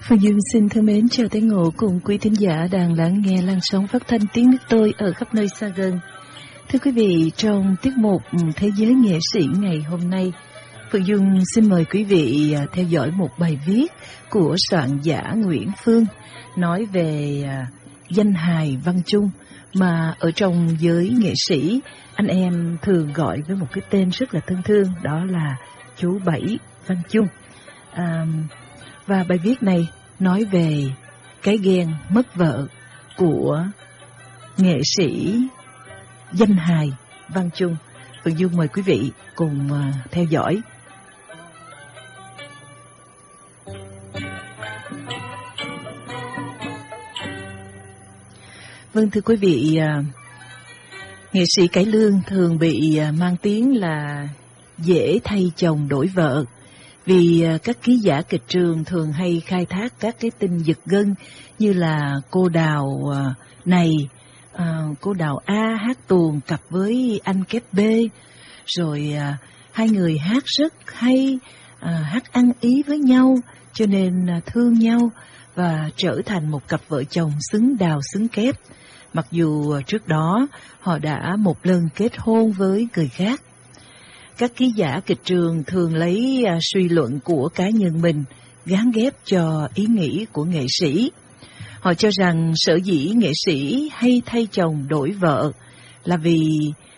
Phương Dương xin thân mến chào Tế Ngộ cùng quý thính giả đang lắng nghe làn sóng phát thanh tiếng nước tôi ở khắp nơi xa gần. Thưa quý vị, trong tiết mục Thế giới nghệ sĩ ngày hôm nay, Phương Dương xin mời quý vị theo dõi một bài viết của soạn giả Nguyễn Phương nói về danh hài Văn Chung mà ở trong giới nghệ sĩ anh em thường gọi với một cái tên rất là thân thương, đó là chú Bảy Văn Chung. Và bài viết này nói về cái ghen mất vợ của nghệ sĩ danh hài Văn Chung. Phương Dương mời quý vị cùng theo dõi. Vâng, thưa quý vị, nghệ sĩ cải lương thường bị mang tiếng là dễ thay chồng đổi vợ, vì các ký giả kịch trường thường hay khai thác các cái tin giật gân như là cô Đào này, cô Đào A hát tuồng cặp với anh kép B, rồi hai người hát rất hay, hát ăn ý với nhau cho nên thương nhau và trở thành một cặp vợ chồng xứng đào xứng kép, mặc dù trước đó họ đã một lần kết hôn với người khác. Các ký giả kịch trường thường lấy suy luận của cá nhân mình gán ghép cho ý nghĩ của nghệ sĩ. Họ cho rằng sở dĩ nghệ sĩ hay thay chồng đổi vợ là vì